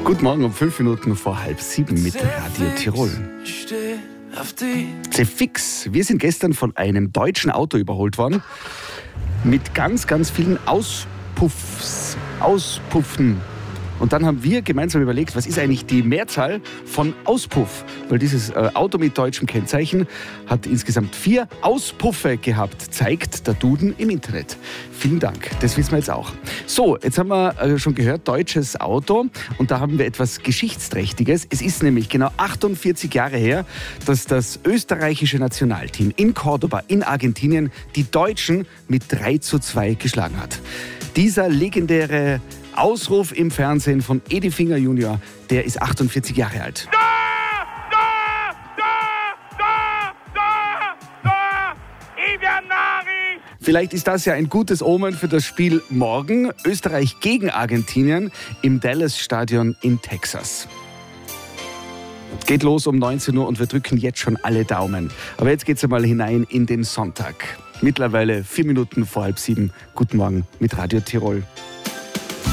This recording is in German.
Guten Morgen um 5 Minuten vor 6:30 mit Radio Tirol. C-Fix. Wir sind gestern von einem deutschen Auto überholt worden mit ganz, ganz vielen Auspuffen. Und dann haben wir gemeinsam überlegt, was ist eigentlich die Mehrzahl von Auspuff? Weil dieses Auto mit deutschem Kennzeichen hat insgesamt 4 Auspuffe gehabt, zeigt der Duden im Internet. Vielen Dank, das wissen wir jetzt auch. So, jetzt haben wir schon gehört, deutsches Auto. Und da haben wir etwas Geschichtsträchtiges. Es ist nämlich genau 48 Jahre her, dass das österreichische Nationalteam in Cordoba in Argentinien die Deutschen mit 3:2 geschlagen hat. Dieser legendäre Ausruf im Fernsehen von Edi Finger Junior, der ist 48 Jahre alt. Vielleicht ist das ja ein gutes Omen für das Spiel morgen. Österreich gegen Argentinien im Dallas-Stadion in Texas. Geht los um 19 Uhr und wir drücken jetzt schon alle Daumen. Aber jetzt geht's einmal hinein in den Sonntag. Mittlerweile 4 Minuten vor 6:30. Guten Morgen mit Radio Tirol.